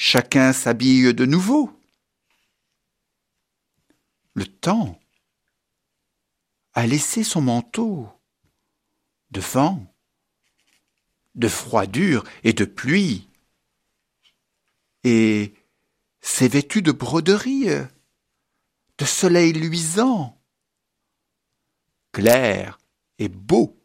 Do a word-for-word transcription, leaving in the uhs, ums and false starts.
chacun s'habille de nouveau. Le temps a laissé son manteau de vent, de froidure et de pluie, et s'est vêtu de broderies, de soleil luisant, clair et beau.